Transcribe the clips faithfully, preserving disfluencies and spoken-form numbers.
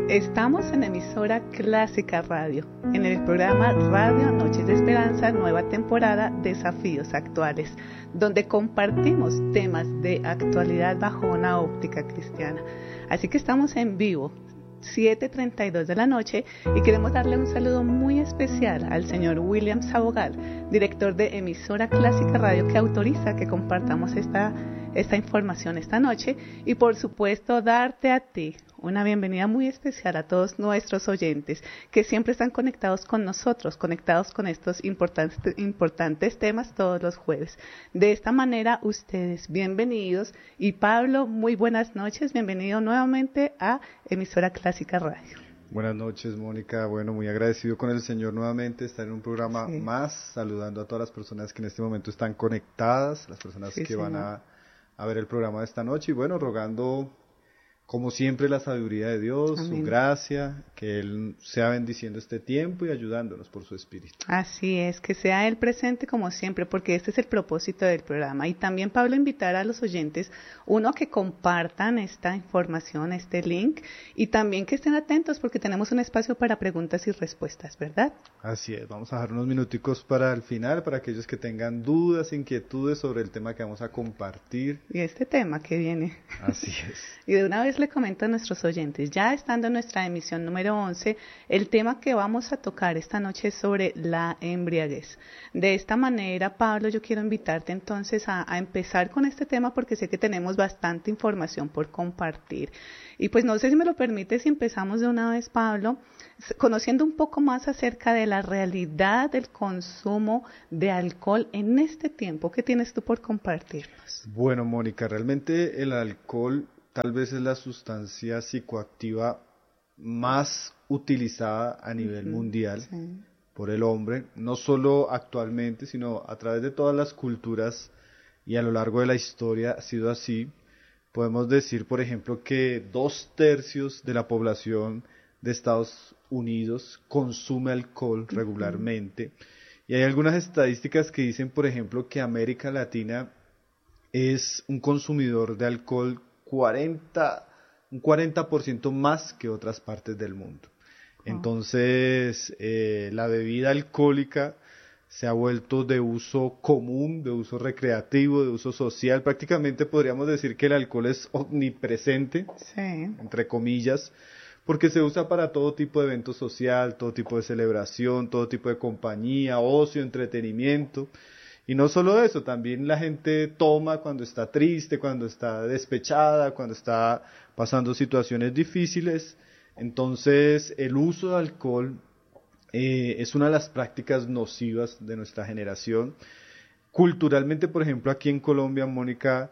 Estamos en emisora Clásica Radio, en el programa Radio Noches de Esperanza, nueva temporada, Desafíos Actuales, donde compartimos temas de actualidad bajo una óptica cristiana. Así que estamos en vivo, siete treinta y dos de la noche, y queremos darle un saludo muy especial al señor William Sabogal, director de emisora Clásica Radio, que autoriza que compartamos esta, esta información esta noche, y por supuesto darte a ti una bienvenida muy especial a todos nuestros oyentes que siempre están conectados con nosotros, conectados con estos importantes, importantes temas todos los jueves. De esta manera, ustedes bienvenidos. Y Pablo, muy buenas noches, bienvenido nuevamente a Emisora Clásica Radio. Buenas noches, Mónica. Bueno, muy agradecido con el Señor nuevamente estar en un programa sí. más, saludando a todas las personas que en este momento están conectadas, las personas sí, que señor. van a, a ver el programa de esta noche, y bueno, rogando como siempre la sabiduría de Dios, Amén. Su gracia, que Él sea bendiciendo este tiempo y ayudándonos por su Espíritu. Así es, que sea Él presente como siempre, porque este es el propósito del programa. Y también, Pablo, invitar a los oyentes, uno, que compartan esta información, este link, y también que estén atentos porque tenemos un espacio para preguntas y respuestas, ¿verdad? Así es, vamos a dejar unos minuticos para el final, para aquellos que tengan dudas, inquietudes sobre el tema que vamos a compartir. Y este tema que viene. Así es. Y de una vez le comento a nuestros oyentes, ya estando en nuestra emisión número once, el tema que vamos a tocar esta noche es sobre la embriaguez. De esta manera, Pablo, yo quiero invitarte entonces a, a empezar con este tema porque sé que tenemos bastante información por compartir. Y pues no sé si me lo permites si empezamos de una vez, Pablo, conociendo un poco más acerca de la realidad del consumo de alcohol en este tiempo. ¿Qué tienes tú por compartirnos? Bueno, Mónica, realmente el alcohol tal vez es la sustancia psicoactiva más utilizada a nivel uh-huh, mundial sí. por el hombre, no solo actualmente, sino a través de todas las culturas y a lo largo de la historia ha sido así. Podemos decir, por ejemplo, que dos tercios de la población de Estados Unidos consume alcohol uh-huh. regularmente, y hay algunas estadísticas que dicen, por ejemplo, que América Latina es un consumidor de alcohol cuarenta, un cuarenta por ciento más que otras partes del mundo. Entonces, eh, la bebida alcohólica se ha vuelto de uso común, de uso recreativo, de uso social. Prácticamente podríamos decir que el alcohol es omnipresente, sí. entre comillas, porque se usa para todo tipo de evento social, todo tipo de celebración, todo tipo de compañía, ocio, entretenimiento. Y no solo eso, también la gente toma cuando está triste, cuando está despechada, cuando está pasando situaciones difíciles. Entonces, el uso de alcohol eh, es una de las prácticas nocivas de nuestra generación. Culturalmente, por ejemplo, aquí en Colombia, Mónica,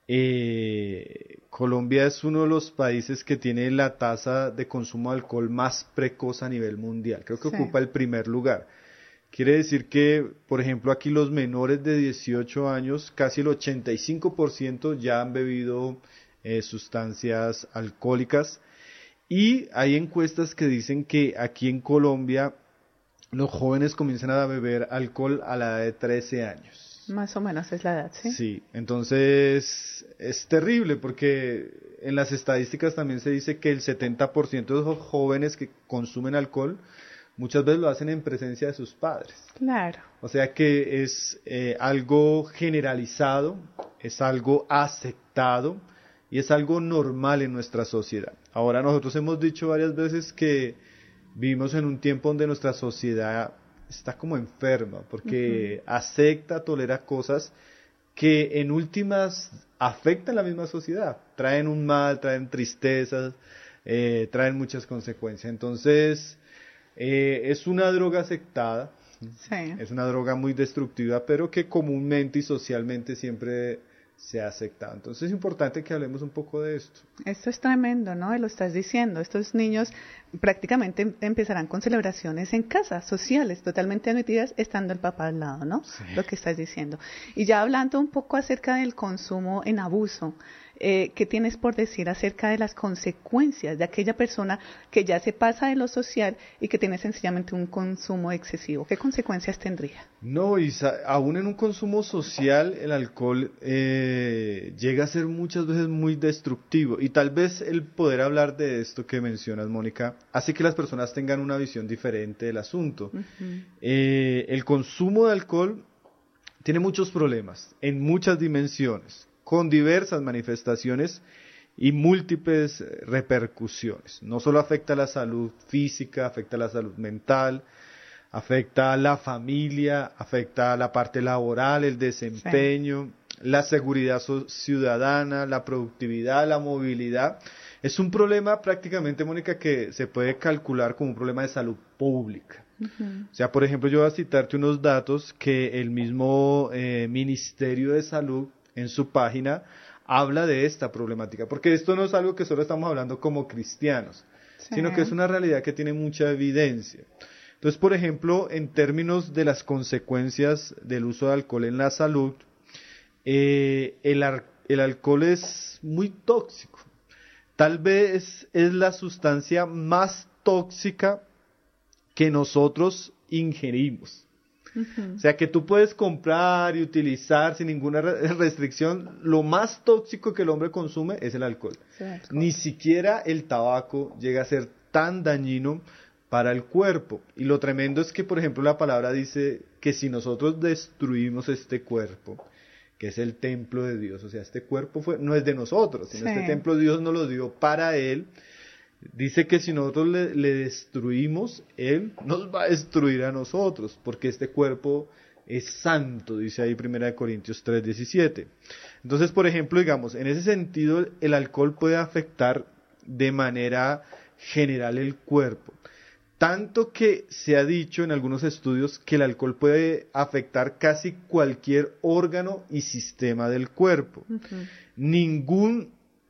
eh, Colombia es uno de los países que tiene la tasa de consumo de alcohol más precoz a nivel mundial. Creo que sí. ocupa el primer lugar. Quiere decir que, por ejemplo, aquí los menores de dieciocho años, casi el ochenta y cinco por ciento ya han bebido eh, sustancias alcohólicas, y hay encuestas que dicen que aquí en Colombia los jóvenes comienzan a beber alcohol a la edad de trece años. Más o menos es la edad, ¿sí? Sí, entonces es terrible porque en las estadísticas también se dice que el setenta por ciento de los jóvenes que consumen alcohol muchas veces lo hacen en presencia de sus padres. Claro. O sea que es eh, algo generalizado, es algo aceptado y es algo normal en nuestra sociedad. Ahora, nosotros hemos dicho varias veces que vivimos en un tiempo donde nuestra sociedad está como enferma, porque uh-huh. acepta, tolera cosas que en últimas afectan a la misma sociedad, traen un mal, traen tristezas, eh, traen muchas consecuencias. Entonces, Eh, es una droga aceptada, sí. es una droga muy destructiva, pero que comúnmente y socialmente siempre se ha aceptado. Entonces es importante que hablemos un poco de esto. Esto es tremendo, ¿no? Lo estás diciendo. Estos niños prácticamente empezarán con celebraciones en casa, sociales, totalmente admitidas, estando el papá al lado, ¿no? Sí. Lo que estás diciendo. Y ya hablando un poco acerca del consumo en abuso, Eh, ¿Qué tienes por decir acerca de las consecuencias de aquella persona que ya se pasa de lo social y que tiene sencillamente un consumo excesivo? ¿Qué consecuencias tendría? No, y aún en un consumo social el alcohol eh, llega a ser muchas veces muy destructivo, y tal vez el poder hablar de esto que mencionas, Mónica, hace que las personas tengan una visión diferente del asunto. Uh-huh. Eh, el consumo de alcohol tiene muchos problemas en muchas dimensiones, con diversas manifestaciones y múltiples repercusiones. No solo afecta a la salud física, afecta a la salud mental, afecta a la familia, afecta a la parte laboral, el desempeño, sí. la seguridad ciudadana, la productividad, la movilidad. Es un problema prácticamente, Mónica, que se puede calcular como un problema de salud pública. Uh-huh. O sea, por ejemplo, yo voy a citarte unos datos que el mismo eh, Ministerio de Salud en su página habla de esta problemática, porque esto no es algo que solo estamos hablando como cristianos, sí. sino que es una realidad que tiene mucha evidencia. Entonces, por ejemplo, en términos de las consecuencias del uso de alcohol en la salud, eh, el, ar- el alcohol es muy tóxico. Tal vez es la sustancia más tóxica que nosotros ingerimos. Uh-huh. O sea, que tú puedes comprar y utilizar sin ninguna restricción. Lo más tóxico que el hombre consume es el alcohol. Sí, alcohol. Ni siquiera el tabaco llega a ser tan dañino para el cuerpo. Y lo tremendo es que, por ejemplo, la palabra dice que si nosotros destruimos este cuerpo, que es el templo de Dios, o sea, este cuerpo fue, no es de nosotros, sino sí. este templo Dios nos lo dio para Él. Dice que si nosotros le, le destruimos, Él nos va a destruir a nosotros, porque este cuerpo es santo, dice ahí primera de Corintios tres diecisiete. Entonces, por ejemplo, digamos, en ese sentido, el alcohol puede afectar de manera general el cuerpo. Tanto que se ha dicho en algunos estudios que el alcohol puede afectar casi cualquier órgano y sistema del cuerpo. Uh-huh. Ningún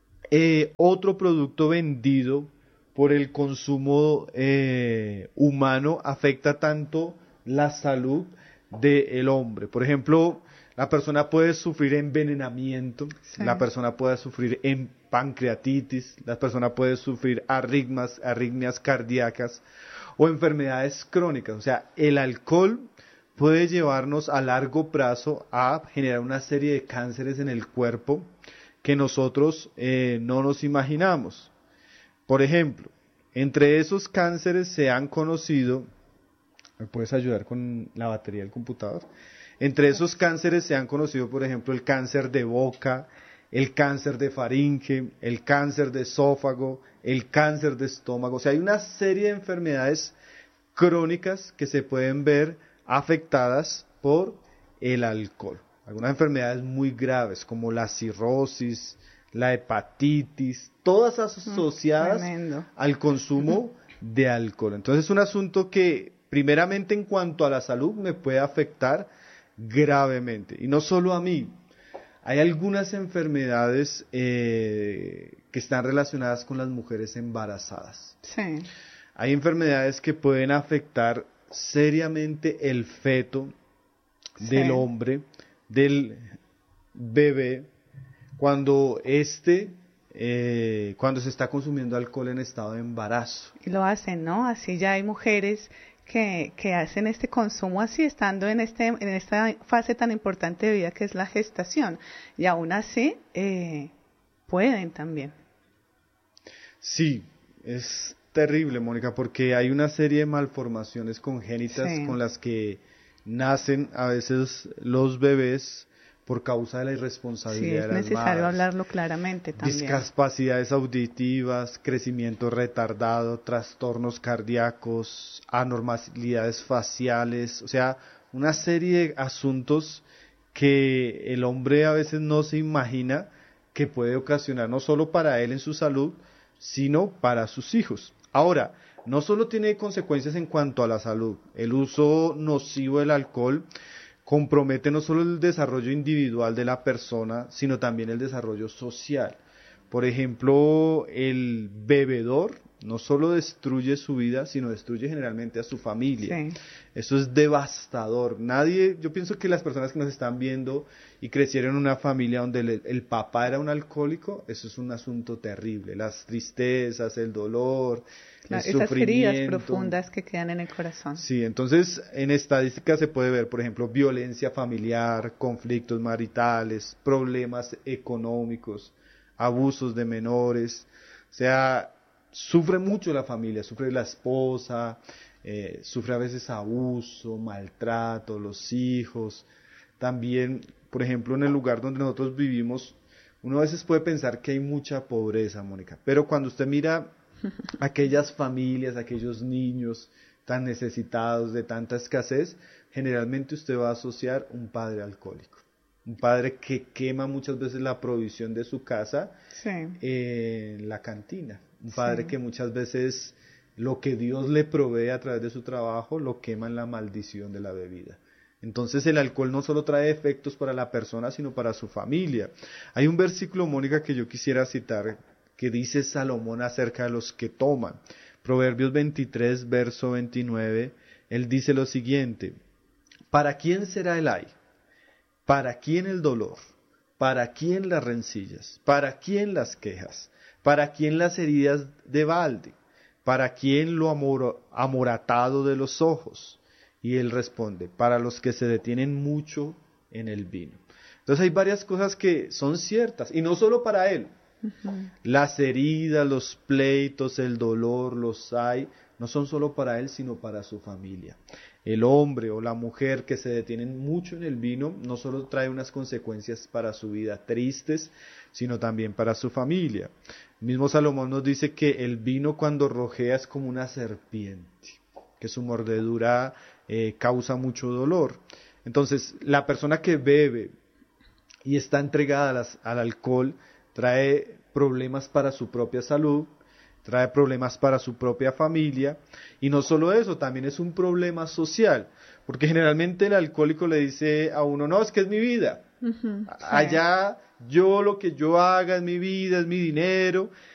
eh, otro producto vendido por el consumo eh, humano afecta tanto la salud del hombre. Por ejemplo, la persona puede sufrir envenenamiento, sí. la persona puede sufrir en pancreatitis, la persona puede sufrir arritmias, arritmias cardíacas o enfermedades crónicas. O sea, el alcohol puede llevarnos a largo plazo a generar una serie de cánceres en el cuerpo que nosotros eh, no nos imaginamos. Por ejemplo, entre esos cánceres se han conocido, ¿me puedes ayudar con la batería del computador? Entre esos cánceres se han conocido, por ejemplo, el cáncer de boca, el cáncer de faringe, el cáncer de esófago, el cáncer de estómago. O sea, hay una serie de enfermedades crónicas que se pueden ver afectadas por el alcohol. Algunas enfermedades muy graves como la cirrosis, la hepatitis, todas asociadas mm, al consumo de alcohol. Entonces es un asunto que primeramente en cuanto a la salud me puede afectar gravemente. Y no solo a mí, hay algunas enfermedades eh, que están relacionadas con las mujeres embarazadas. Sí. Hay enfermedades que pueden afectar seriamente el feto del sí. hombre, del bebé, cuando este, eh, cuando se está consumiendo alcohol en estado de embarazo. Y lo hacen, ¿no? Así ya hay mujeres que, que hacen este consumo así, estando en este, en esta fase tan importante de vida que es la gestación, y aún así eh, pueden también. Sí, es terrible, Mónica, porque hay una serie de malformaciones congénitas sí. con las que nacen a veces los bebés por causa de la irresponsabilidad sí, de las madres. Es necesario hablarlo claramente también. Discapacidades auditivas, crecimiento retardado, trastornos cardíacos, anormalidades faciales, o sea, una serie de asuntos que el hombre a veces no se imagina que puede ocasionar no solo para él en su salud, sino para sus hijos. Ahora, no solo tiene consecuencias en cuanto a la salud, el uso nocivo del alcohol compromete no solo el desarrollo individual de la persona, sino también el desarrollo social. Por ejemplo, el bebedor no solo destruye su vida, sino destruye generalmente a su familia. Sí. Eso es devastador. Nadie, yo pienso que las personas que nos están viendo y crecieron en una familia donde el, el papá era un alcohólico, eso es un asunto terrible. Las tristezas, el dolor, Claro, el esas sufrimiento. heridas profundas que quedan en el corazón. Sí, entonces en estadísticas se puede ver, por ejemplo, violencia familiar, conflictos maritales, problemas económicos, abusos de menores. O sea, sufre mucho la familia, sufre la esposa, eh, sufre a veces abuso, maltrato, los hijos. También, por ejemplo, en el lugar donde nosotros vivimos, uno a veces puede pensar que hay mucha pobreza, Mónica, pero cuando usted mira aquellas familias, aquellos niños tan necesitados de tanta escasez, generalmente usted va a asociar un padre alcohólico. Un padre que quema muchas veces la provisión de su casa sí. en la cantina. Un padre Sí. que muchas veces lo que Dios le provee a través de su trabajo lo quema en la maldición de la bebida. Entonces el alcohol no solo trae efectos para la persona, sino para su familia. Hay un versículo, Mónica, que yo quisiera citar, que dice Salomón acerca de los que toman. Proverbios veintitrés, verso veintinueve, él dice lo siguiente: ¿para quién será el ay? ¿Para quién el dolor? ¿Para quién las rencillas? ¿Para quién las quejas? ¿Para quién las heridas de balde? ¿Para quién lo amor, amoratado de los ojos? Y él responde: para los que se detienen mucho en el vino. Entonces hay varias cosas que son ciertas, y no solo para él. Uh-huh. Las heridas, los pleitos, el dolor, los hay, no son solo para él, sino para su familia. El hombre o la mujer que se detienen mucho en el vino no solo trae unas consecuencias para su vida tristes, sino también para su familia. El mismo Salomón nos dice que el vino cuando rojea es como una serpiente, que su mordedura eh, causa mucho dolor. Entonces, la persona que bebe y está entregada a las, al alcohol trae problemas para su propia salud, trae problemas para su propia familia, y no solo eso, también es un problema social, porque generalmente el alcohólico le dice a uno: no, es que es mi vida, uh-huh, allá sí. Yo lo que yo haga es mi vida, es mi dinero,